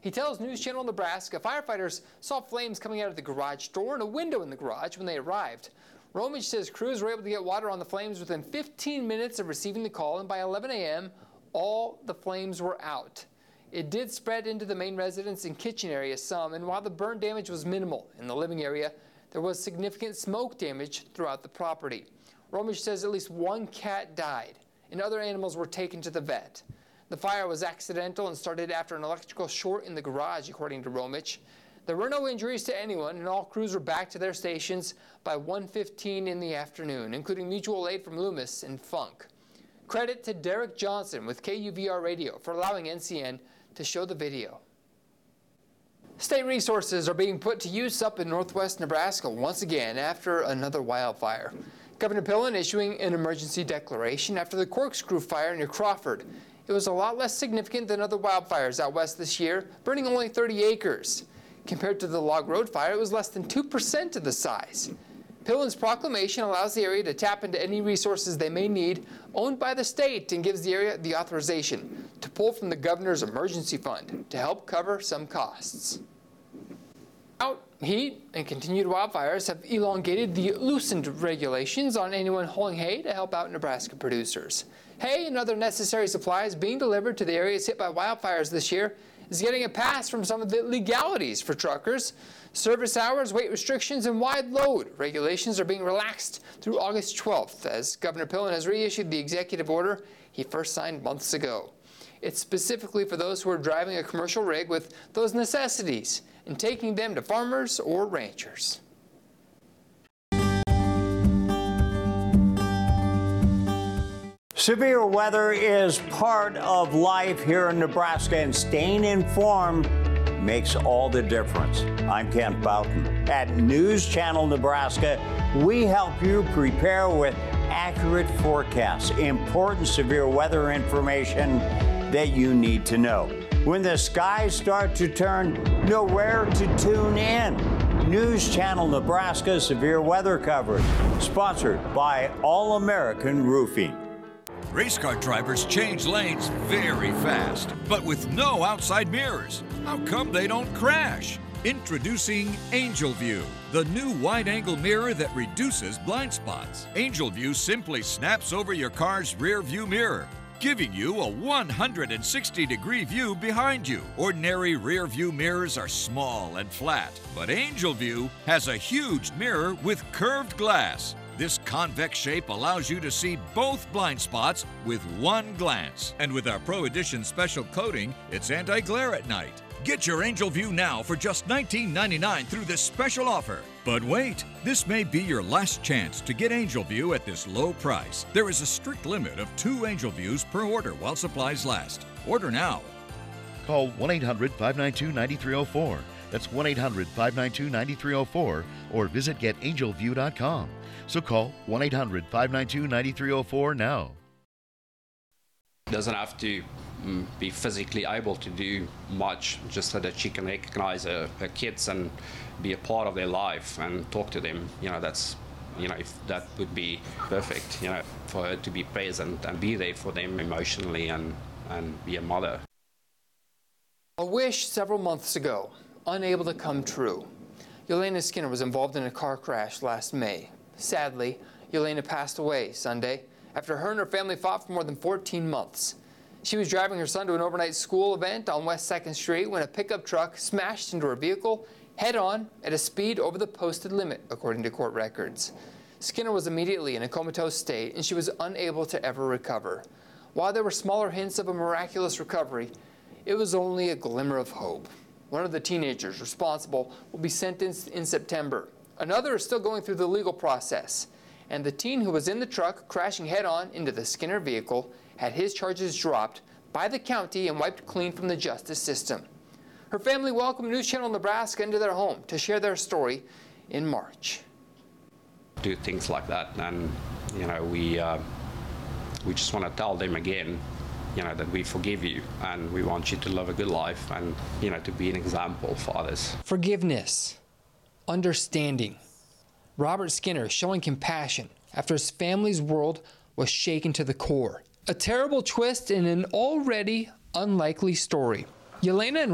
He tells News Channel Nebraska firefighters saw flames coming out of the garage door and a window in the garage when they arrived. Romich says crews were able to get water on the flames within 15 minutes of receiving the call, and by 11 a.m., all the flames were out. It did spread into the main residence and kitchen area some, and while the burn damage was minimal in the living area, there was significant smoke damage throughout the property. Romich says at least one cat died, and other animals were taken to the vet. The fire was accidental and started after an electrical short in the garage, according to Romich. There were no injuries to anyone, and all crews were back to their stations by 1:15 in the afternoon, including mutual aid from Loomis and Funk. Credit to Derek Johnson with KUVR Radio for allowing NCN to show the video. State resources are being put to use up in northwest Nebraska once again after another wildfire. Governor Pillen issuing an emergency declaration after the Corkscrew fire near Crawford. It was a lot less significant than other wildfires out west this year, burning only 30 acres. Compared to the Log Road fire, it was less than 2% of the size. Pillen's proclamation allows the area to tap into any resources they may need owned by the state and gives the area the authorization to pull from the governor's emergency fund to help cover some costs. Heat and continued wildfires have elongated the loosened regulations on anyone hauling hay to help out Nebraska producers. Hay and other necessary supplies being delivered to the areas hit by wildfires this year is getting a pass from some of the legalities for truckers. Service hours, weight restrictions, and wide load regulations are being relaxed through August 12th as Governor Pillen has reissued the executive order he first signed months ago. It's specifically for those who are driving a commercial rig with those necessities and taking them to farmers or ranchers. Severe weather is part of life here in Nebraska, and staying informed makes all the difference. I'm Kent Boughton. At News Channel Nebraska, we help you prepare with accurate forecasts, important severe weather information that you need to know. When the skies start to turn, know where to tune in. News Channel Nebraska severe weather coverage, sponsored by All American Roofing. Race car drivers change lanes very fast, but with no outside mirrors. How come they don't crash? Introducing Angel View, the new wide-angle mirror that reduces blind spots. Angel View simply snaps over your car's rear view mirror, giving you a 160-degree view behind you. Ordinary rear view mirrors are small and flat, but Angel View has a huge mirror with curved glass. This convex shape allows you to see both blind spots with one glance. And with our Pro Edition special coating, it's anti-glare at night. Get your Angel View now for just $19.99 through this special offer. But wait, this may be your last chance to get Angel View at this low price. There is a strict limit of 2 Angel Views per order while supplies last. Order now. Call 1-800-592-9304. That's 1-800-592-9304 or visit getangelview.com. So call 1-800-592-9304 now. Doesn't have to be physically able to do much, just so that she can recognize her kids and be a part of their life and talk to them. That's, if that would be perfect, for her to be present and be there for them emotionally and be a mother. A wish several months ago, unable to come true. Yelena Skinner was involved in a car crash last May. Sadly, Yelena passed away Sunday after her and her family fought for more than 14 months. She was driving her son to an overnight school event on West 2nd Street when a pickup truck smashed into her vehicle head-on at a speed over the posted limit, according to court records. Skinner was immediately in a comatose state, and she was unable to ever recover. While there were smaller hints of a miraculous recovery, it was only a glimmer of hope. One of the teenagers responsible will be sentenced in September. Another is still going through the legal process. And the teen who was in the truck crashing head-on into the Skinner vehicle had his charges dropped by the county and wiped clean from the justice system. Her family welcomed News Channel Nebraska into their home to share their story in March. Do things like that, and we just want to tell them again, that we forgive you and we want you to live a good life and, to be an example for others. Forgiveness, understanding. Robert Skinner showing compassion after his family's world was shaken to the core. A terrible twist in an already unlikely story. Yelena and